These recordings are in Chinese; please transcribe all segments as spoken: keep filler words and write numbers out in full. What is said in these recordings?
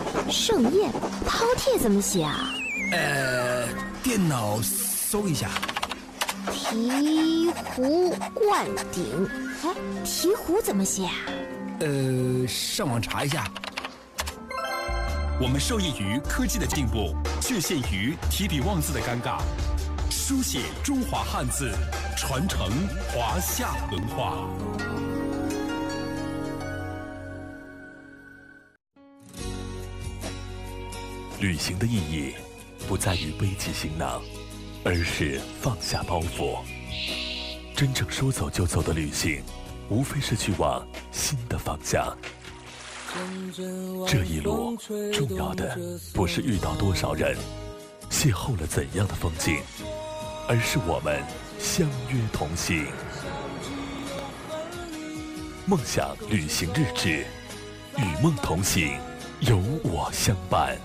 盛宴饕餮怎么写啊？ 呃，电脑搜一下。 醍醐灌顶，哎，醍醐怎么写啊？ 呃，上网查一下。 我们受益于科技的进步，却陷于提笔忘字的尴尬。书写中华汉字，传承华夏文化。旅行的意义不在于背起行囊，而是放下包袱。真正说走就走的旅行，无非是去往新的方向。这一路重要的不是遇到多少人，邂逅了怎样的风景，而是我们相约同行。梦想旅行日志，与梦同行，有我相伴。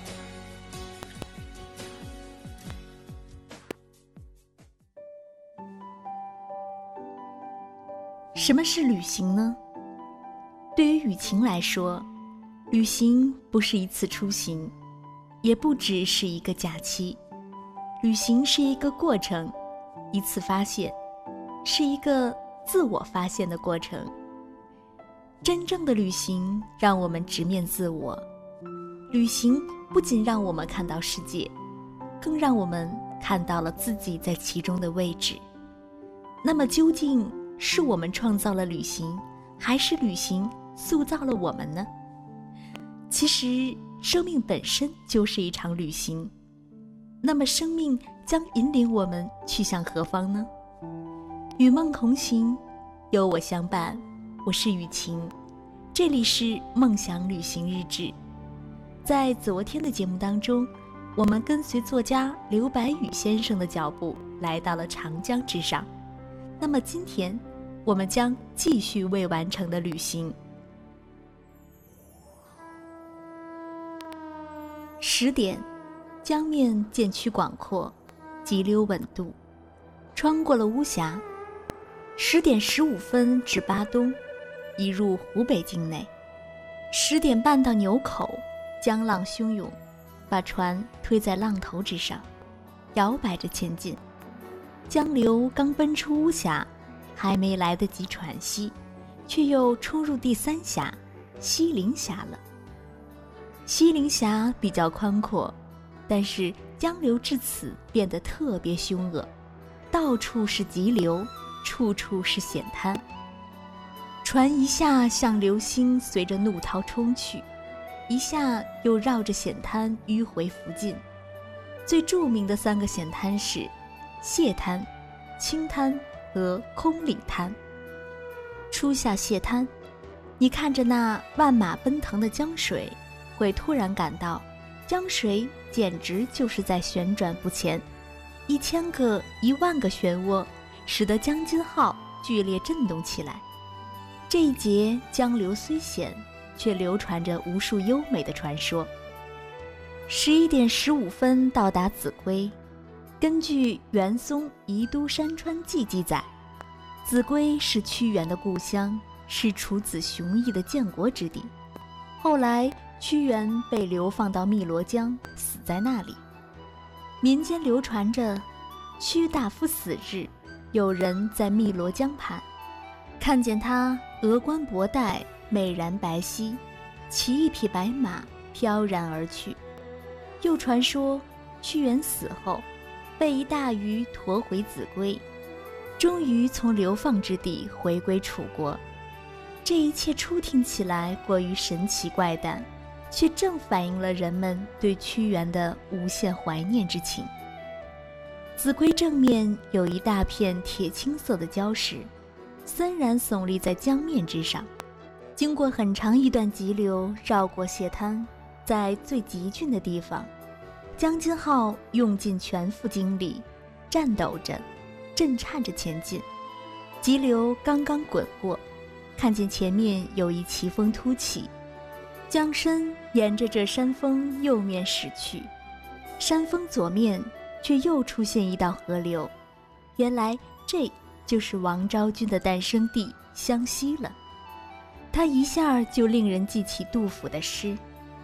什么是旅行呢？对于雨晴来说，旅行不是一次出行，也不只是一个假期。旅行是一个过程，一次发现，是一个自我发现的过程。真正的旅行让我们直面自我，旅行不仅让我们看到世界，更让我们看到了自己在其中的位置。那么究竟是我们创造了旅行，还是旅行塑造了我们呢？其实生命本身就是一场旅行，那么生命将引领我们去向何方呢？与梦同行，有我相伴，我是雨晴，这里是梦想旅行日志。在昨天的节目当中，我们跟随作家刘白羽先生的脚步来到了长江之上，那么今天我们将继续未完成的旅行。十点，江面渐趋广阔，急流稳渡，穿过了巫峡。十点十五分至巴东，已入湖北境内。十点半到牛口，江浪汹涌，把船推在浪头之上，摇摆着前进。江流刚奔出巫峡，还没来得及喘息，却又冲入第三峡西陵峡了。西陵峡比较宽阔，但是江流至此变得特别凶恶，到处是急流，处处是险滩。船一下像流星随着怒涛冲去，一下又绕着险滩迂回浮进。最著名的三个险滩是蟹滩、青滩和空岭滩。初下蟹滩，你看着那万马奔腾的江水，会突然感到江水简直就是在旋转不前，一千个一万个漩涡使得江津号剧烈震动起来。这一节江流虽险，却流传着无数优美的传说。十一点十五分到达秭归，根据元松《宜都山川记》记载，秭归是屈原的故乡，是楚子雄毅的建国之地。后来屈原被流放到汨罗江，死在那里。民间流传着屈大夫死日，有人在汨罗江畔看见他额冠博带，美髯白皙，骑一匹白马飘然而去。又传说屈原死后被一大鱼驮回秭归，终于从流放之地回归楚国。这一切初听起来过于神奇怪诞，却正反映了人们对屈原的无限怀念之情。秭归正面有一大片铁青色的礁石，森然耸立在江面之上。经过很长一段急流，绕过蟹滩，在最急峻的地方，江津号用尽全副精力，颤抖着，震颤着前进。急流刚刚滚过，看见前面有一奇峰突起，江身沿着这山峰右面驶去，山峰左面却又出现一道河流，原来这就是王昭君的诞生地湘西了。它一下就令人记起杜甫的诗：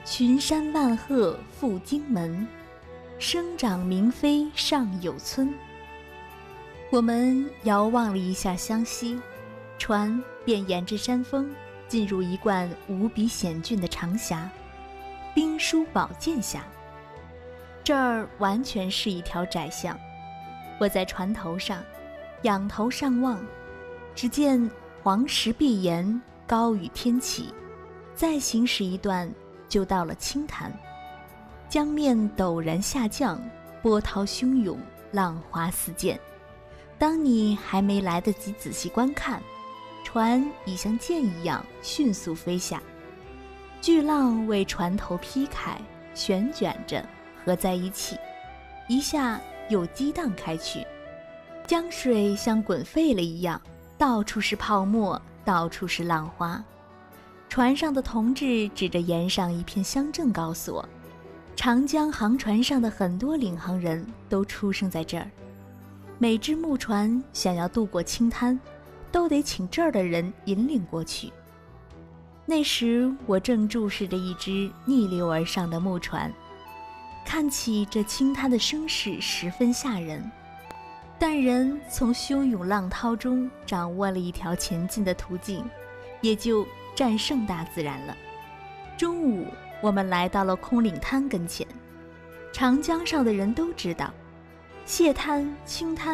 群山万壑赴荆门，生长明妃上有村。我们遥望了一下湘西，船便沿着山峰进入一贯无比险峻的长峡——兵书宝剑峡。这儿完全是一条窄巷。我在船头上仰头上望，只见黄石碧岩，高于天起，再行驶一段就到了清潭。江面陡然下降，波涛汹涌，浪花四溅。当你还没来得及仔细观看，船已像箭一样迅速飞下，巨浪为船头劈开，旋卷着合在一起，一下又激荡开去。江水像滚沸了一样，到处是泡沫，到处是浪花。船上的同志指着沿上一片乡镇告诉我，长江航船上的很多领航人都出生在这儿。每只木船想要渡过青滩，都得请这儿的人引领过去。那时我正注视着一只逆流而上的木船，看起这青滩的声势十分吓人，但人从汹涌浪涛中掌握了一条前进的途径，也就战胜大自然了。中午我们来到了空岭滩跟前。长江上的人都知道，蟹滩、青滩